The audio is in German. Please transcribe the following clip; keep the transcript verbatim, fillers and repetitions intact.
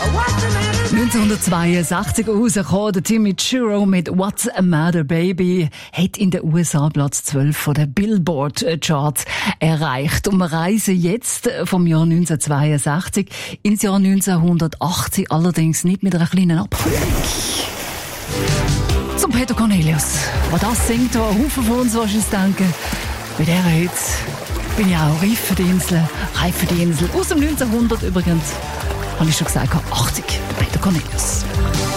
neunzehnhundertzweiundsechzig rausgekommen, der Timmy Churro mit What's a Matter Baby hat in den U S A Platz zwölf von der Billboard Charts erreicht. Und wir reisen jetzt vom Jahr neunzehnhundertzweiundsechzig ins Jahr neunzehnhundertachtzig, allerdings nicht mit einer kleinen Abfolge. Zum Peter Cornelius, der das singt, wo ein Haufen von uns wahrscheinlich denken, bei dieser Hit bin ich auch reif für die Insel, reif für die Insel. Aus dem neunzehnhundert übrigens. Habe ich schon gesagt, achtzig, Peter Cornelius.